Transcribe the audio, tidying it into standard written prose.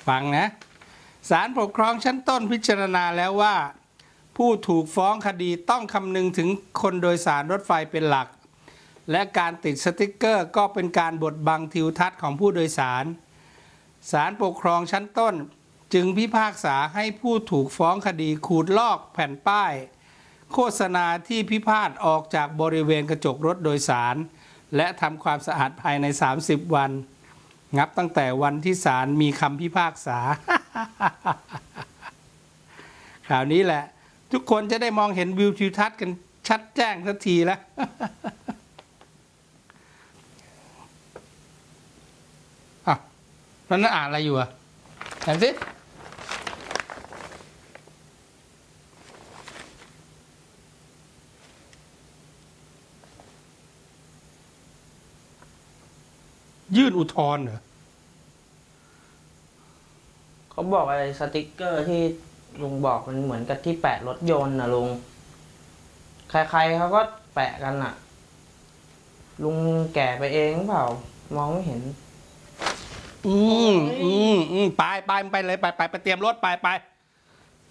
ฟังนะศาลปกครองชั้นต้นพิจารณาแล้วว่าผู้ถูกฟ้องคดีต้องคำนึงถึงคนโดยสารรถไฟเป็นหลักและการติดสติ๊กเกอร์ก็เป็นการบดบังทิวทัศน์ของผู้โดยสารศาลปกครองชั้นต้นจึงพิพากษาให้ผู้ถูกฟ้องคดีขูดลอกแผ่นป้ายโฆษณาที่พิพาทออกจากบริเวณกระจกรถโดยสารและทำความสะอาดภายใน30 วันนับตั้งแต่วันที่ศาลมีคำพิพากษา ข่าวนี้แหละทุกคนจะได้มองเห็นวิวทิวทัศน์กันชัดแจ้งสักทีแล้ว อ่ะแล้วนั่นอ่านอะไรอยู่อ่ะอ่านสิยื่นอุทธรณ์เหรอเขาบอกอะไรสติกเกอร์ที่ลุงบอกมันเหมือนกับที่แปะรถยนต์นะลุงใครๆเขาก็แปะกันอ่ะลุงแก่ไปเองเปล่ามองไม่เห็นไปเลยไปเตรียมรถไป